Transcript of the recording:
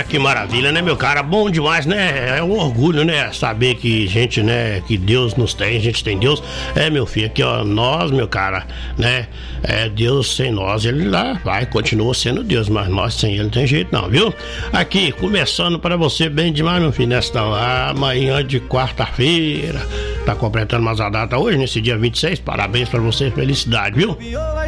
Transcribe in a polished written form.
que maravilha, né, meu cara? Bom demais, né? É um orgulho, né? Saber que gente, né? Que Deus nos tem, a gente tem Deus. É, meu filho, aqui, ó, nós, meu cara, né? Deus sem nós, ele lá vai, continua sendo Deus, mas nós sem ele não tem jeito não, viu? Aqui, começando para você bem demais, meu filho, nesta manhã de quarta-feira. Tá completando mais a data hoje, nesse dia 26. Parabéns para você, felicidade, viu?